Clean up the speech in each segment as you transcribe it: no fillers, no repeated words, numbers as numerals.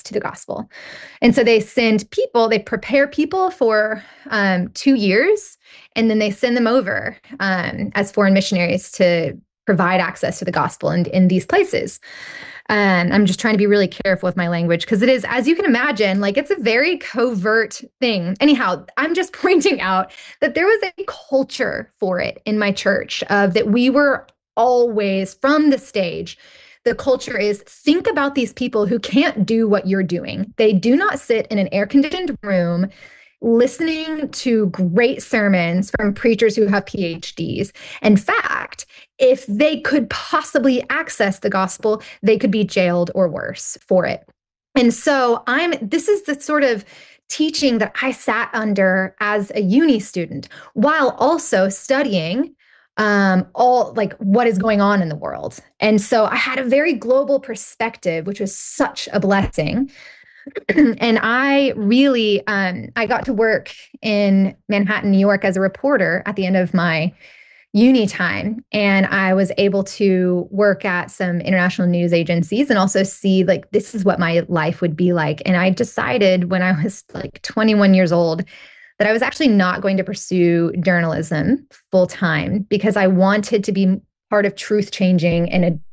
to the gospel. And so they prepare people for 2 years, and then they send them over as foreign missionaries to provide access to the gospel in these places. And I'm just trying to be really careful with my language because it is, as you can imagine, like it's a very covert thing. Anyhow, I'm just pointing out that there was a culture for it in my church of that we were always from the stage. The culture is think about these people who can't do what you're doing. They do not sit in an air conditioned room listening to great sermons from preachers who have PhDs. In fact, if they could possibly access the gospel, they could be jailed or worse for it. And so this is the sort of teaching that I sat under as a uni student while also studying all like what is going on in the world. And so I had a very global perspective, which was such a blessing. And I really, I got to work in Manhattan, New York as a reporter at the end of my uni time. And I was able to work at some international news agencies and also see like, this is what my life would be like. And I decided when I was like 21 years old that I was actually not going to pursue journalism full time because I wanted to be part of truth telling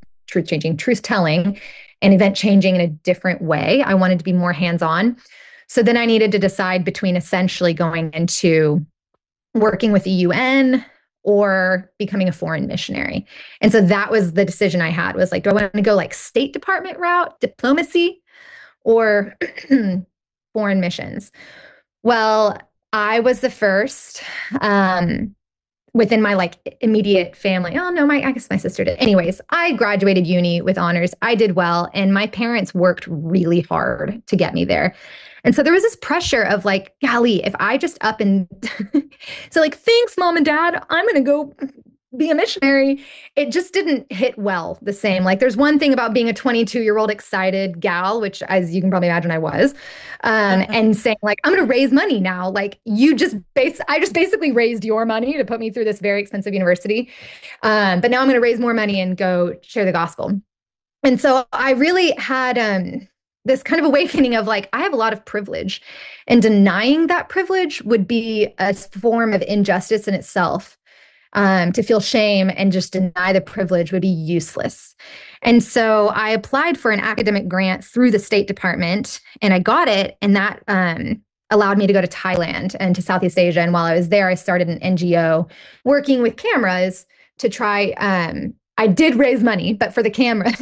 and event changing in a different way. I wanted to be more hands-on. So then I needed to decide between essentially going into working with the UN or becoming a foreign missionary. And so that was the decision I had was like, do I want to go like State Department route, diplomacy, or foreign missions? Well, I was the first within my like immediate family. Oh no, I guess my sister did. Anyways, I graduated uni with honors. I did well. And my parents worked really hard to get me there. And so there was this pressure of like, golly, if I just up and so like, thanks, mom and dad, I'm going to go be a missionary. It just didn't hit well the same. Like there's one thing about being a 22-year-old excited gal, which as you can probably imagine I was, and saying like, I'm going to raise money now. Like I just basically raised your money to put me through this very expensive university. But now I'm going to raise more money and go share the gospel. And so I really had this kind of awakening of like, I have a lot of privilege and denying that privilege would be a form of injustice in itself. To feel shame and just deny the privilege would be useless. And so I applied for an academic grant through the State Department and I got it. And that allowed me to go to Thailand and to Southeast Asia. And while I was there, I started an NGO working with cameras to try, I did raise money, but for the cameras,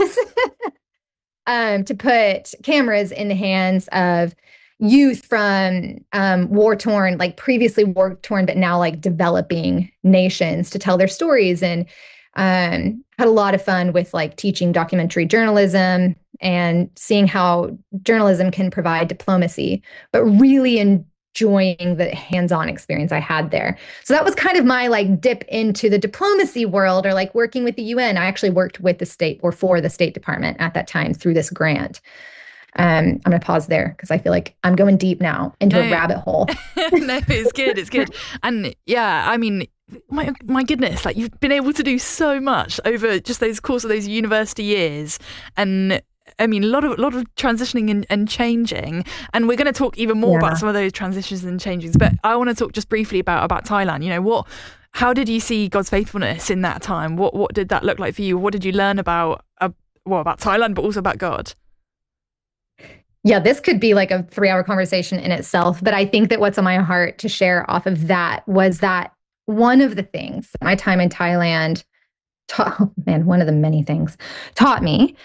to put cameras in the hands of youth from war-torn, like previously war-torn, but now like developing nations to tell their stories. And had a lot of fun with like teaching documentary journalism and seeing how journalism can provide diplomacy, but really enjoying the hands-on experience I had there. So that was kind of my like dip into the diplomacy world or like working with the UN. I actually worked with the state or for the State Department at that time through this grant. I'm going to pause there because I feel like I'm going deep now into a rabbit hole. No, it's good. It's good. And yeah, I mean, my goodness, like you've been able to do so much over just those course of those university years. And I mean, a lot of transitioning and changing. And we're going to talk even more about some of those transitions and changes. But I want to talk just briefly about Thailand. You know, how did you see God's faithfulness in that time? What did that look like for you? What did you learn about Thailand, but also about God? Yeah, this could be like a 3-hour conversation in itself, but I think that what's on my heart to share off of that was that one of the things my time in Thailand one of the many things taught me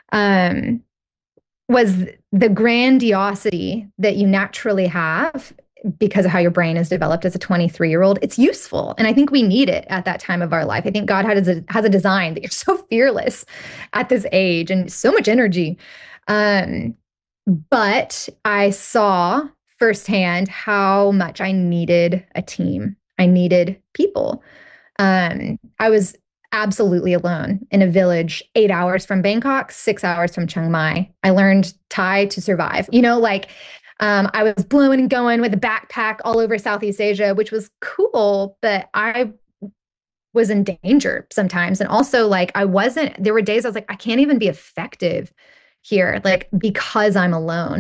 was the grandiosity that you naturally have because of how your brain is developed as a 23-year-old. It's useful. And I think we need it at that time of our life. I think God has a design that you're so fearless at this age and so much energy. But I saw firsthand how much I needed a team. I needed people. I was absolutely alone in a village 8 hours from Bangkok, 6 hours from Chiang Mai. I learned Thai to survive. You know, like I was blowing and going with a backpack all over Southeast Asia, which was cool, but I was in danger sometimes. And also like there were days I was like, I can't even be effective here, like because I'm alone.